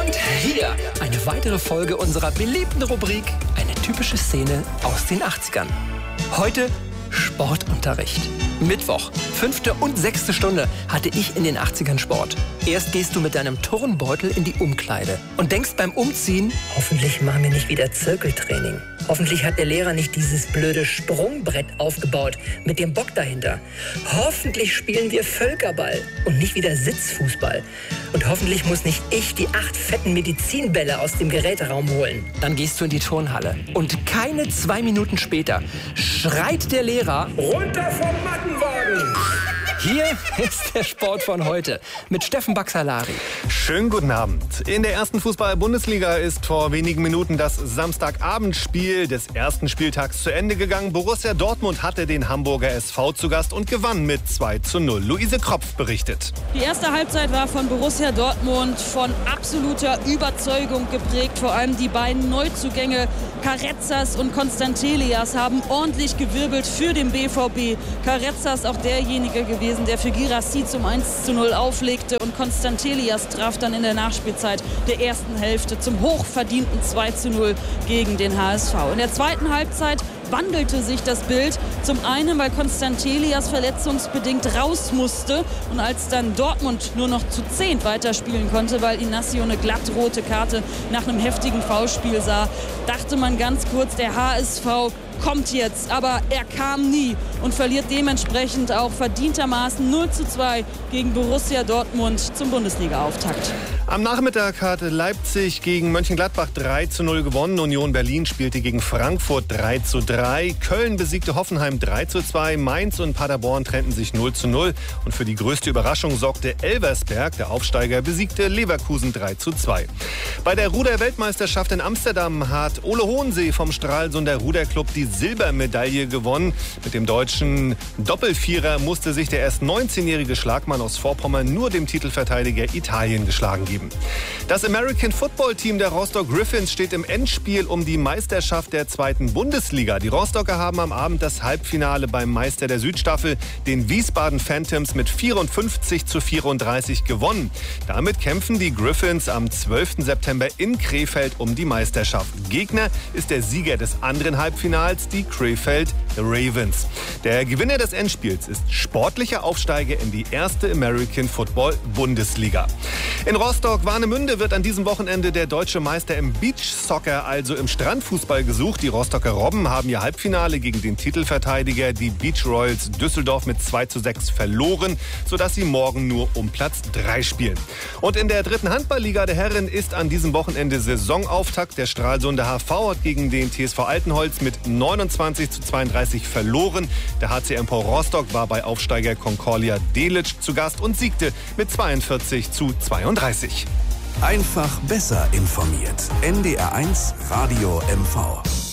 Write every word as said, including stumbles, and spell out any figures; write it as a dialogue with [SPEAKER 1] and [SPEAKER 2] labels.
[SPEAKER 1] Und hier eine weitere Folge unserer beliebten Rubrik Eine typische Szene aus den achtzigern. Heute Sportunterricht. Mittwoch, fünfte und sechste Stunde hatte ich in den achtzigern Sport. Erst gehst du mit deinem Turnbeutel in die Umkleide und denkst beim Umziehen, hoffentlich machen wir nicht wieder Zirkeltraining. Hoffentlich hat der Lehrer nicht dieses blöde Sprungbrett aufgebaut mit dem Bock dahinter. Hoffentlich spielen wir Völkerball und nicht wieder Sitzfußball. Und hoffentlich muss nicht ich die acht fetten Medizinbälle aus dem Geräteraum holen. Dann gehst du in die Turnhalle und keine zwei Minuten später schreit der Lehrer: Runter vom Mattenwagen! Hier ist der Sport von heute mit Steffen Baxalari.
[SPEAKER 2] Schönen guten Abend. In der ersten Fußball-Bundesliga ist vor wenigen Minuten das Samstagabendspiel des ersten Spieltags zu Ende gegangen. Borussia Dortmund hatte den Hamburger S V zu Gast und gewann mit zwei zu null. Luise Kropf berichtet.
[SPEAKER 3] Die erste Halbzeit war von Borussia Dortmund von absoluter Überzeugung geprägt. Vor allem die beiden Neuzugänge Carrezzas und Constantelias haben ordentlich gewirbelt für den B V B. Carrezzas auch derjenige gewesen, der für Guirassy zum eins zu null auflegte, und Constantelias traf dann in der Nachspielzeit der ersten Hälfte zum hochverdienten zwei zu null gegen den H S V. In der zweiten Halbzeit wandelte sich das Bild. Zum einen, weil Constantelias verletzungsbedingt raus musste und als dann Dortmund nur noch zu zehn weiterspielen konnte, weil Inacio eine glattrote Karte nach einem heftigen Foulspiel sah, dachte man ganz kurz, der H S V kommt jetzt, aber er kam nie und verliert dementsprechend auch verdientermaßen null zu zwei gegen Borussia Dortmund zum Bundesliga-Auftakt.
[SPEAKER 2] Am Nachmittag hat Leipzig gegen Mönchengladbach drei zu null gewonnen. Union Berlin spielte gegen Frankfurt drei zu drei. Köln besiegte Hoffenheim drei zu zwei. Mainz und Paderborn trennten sich null zu null. Und für die größte Überraschung sorgte Elversberg. Der Aufsteiger besiegte Leverkusen drei zu zwei. Bei der Ruder-Weltmeisterschaft in Amsterdam hat Ole Hohensee vom Stralsunder Ruderclub die Silbermedaille gewonnen. Mit dem deutschen Doppelvierer musste sich der erst neunzehnjährige Schlagmann aus Vorpommern nur dem Titelverteidiger Italien geschlagen geben. Das American Football Team der Rostock Griffins steht im Endspiel um die Meisterschaft der zweiten Bundesliga. Die Rostocker haben am Abend das Halbfinale beim Meister der Südstaffel, den Wiesbaden Phantoms, mit vierundfünfzig zu vierunddreißig gewonnen. Damit kämpfen die Griffins am zwölften September in Krefeld um die Meisterschaft. Gegner ist der Sieger des anderen Halbfinals, die Krefeld Ravens. Der Gewinner des Endspiels ist sportlicher Aufsteiger in die erste American Football Bundesliga. In Rostock-Warnemünde wird an diesem Wochenende der deutsche Meister im Beachsoccer, also im Strandfußball, gesucht. Die Rostocker Robben haben ihr Halbfinale gegen den Titelverteidiger, die Beach Royals Düsseldorf, mit zwei zu sechs verloren, sodass sie morgen nur um Platz drei spielen. Und in der dritten Handballliga der Herren ist an diesem Wochenende Saisonauftakt. Der Stralsunder H V hat gegen den T S V Altenholz mit neunundzwanzig zu zweiunddreißig verloren. Der H C Empor Rostock war bei Aufsteiger Concordia Delitzsch zu Gast und siegte mit zweiundvierzig zu zweiunddreißig.
[SPEAKER 4] Einfach besser informiert. N D R eins Radio M V.